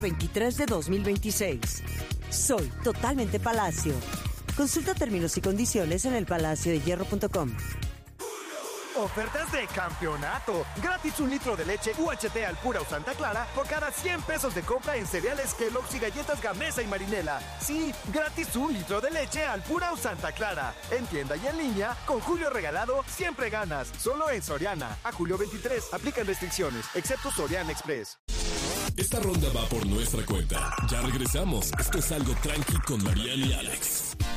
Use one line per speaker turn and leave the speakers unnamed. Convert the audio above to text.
23 de 2026. Soy totalmente Palacio. Consulta términos y condiciones en elpalaciodehierro.com.
Ofertas de campeonato. Gratis 1 litro de leche UHT Alpura o Santa Clara por cada 100 pesos de compra en cereales Kellogg's y galletas Gamesa y Marinela. Sí, gratis 1 litro de leche Alpura o Santa Clara. En tienda y en línea, con Julio Regalado, siempre ganas. Solo en Soriana. A julio 23. Aplican restricciones, excepto Soriana Express.
Esta ronda va por nuestra cuenta. Ya regresamos. Esto es Algo Tranqui con Mariana y Alex.